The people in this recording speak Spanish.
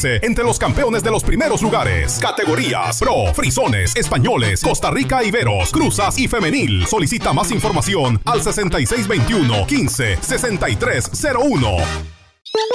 entre los campeones de los primeros lugares. Categorías: Pro, Frisones, Españoles, Costa Rica, Iberos, Cruzas y Femenil. Solicita más información al 6621 15 6301.